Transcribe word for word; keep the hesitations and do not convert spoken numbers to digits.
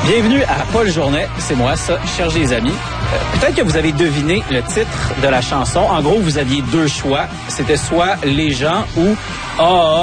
Bienvenue à Paul Journet, c'est moi ça, cherche des amis. Euh, peut-être que vous avez deviné le titre de la chanson. En gros, vous aviez deux choix. C'était soit Les gens ou Ah.